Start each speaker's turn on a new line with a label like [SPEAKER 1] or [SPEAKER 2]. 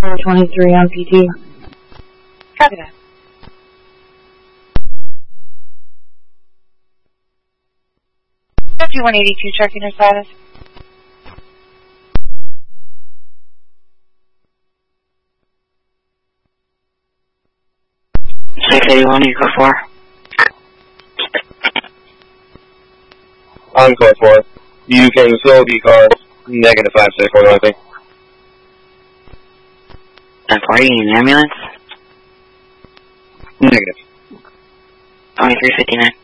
[SPEAKER 1] 423 on PT.
[SPEAKER 2] Copy that. F182, checking your status.
[SPEAKER 3] $681, you go 4.
[SPEAKER 4] On code 4. You can still be called negative 56 or nothing.
[SPEAKER 3] And 4, you need an ambulance?
[SPEAKER 4] Negative.
[SPEAKER 3] 2359.